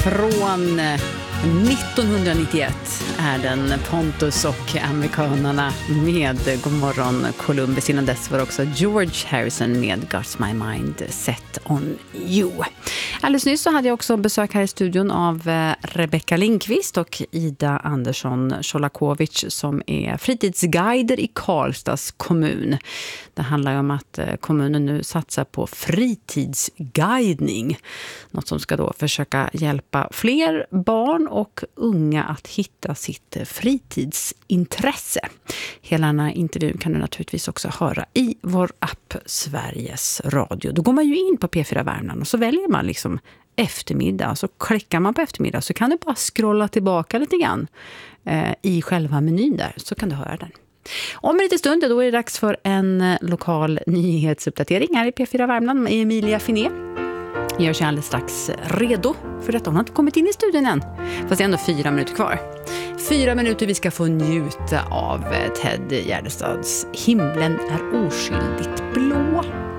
Från 1991 är den Pontus och amerikanerna med God morgon Columbus. Innan dess var också George Harrison med Got My Mind Set On You. Alldeles nyss så hade jag också besök här i studion av Rebecka Lindqvist och Ida Andersson Sjolakovic som är fritidsguider i Karlstads kommun. Det handlar om att kommunen nu satsar på fritidsguidning. Något som ska då försöka hjälpa fler barn och unga att hitta sitt fritidsintresse. Hela den här intervjun kan du naturligtvis också höra i vår app Sveriges Radio. Då går man ju in på P4 Värmland och så väljer man liksom eftermiddag. Så klickar man på eftermiddag så kan du bara scrolla tillbaka lite grann i själva menyn där, så kan du höra den. Om en liten stund då är det dags för en lokal nyhetsuppdatering här i P4 Värmland med Emilia Finé. Gör sig alldeles strax redo för detta. Hon har inte kommit in i studion än. Fast det är ändå 4 minuter kvar. 4 minuter vi ska få njuta av Ted Gärdestads Himlen är oskyldigt blå.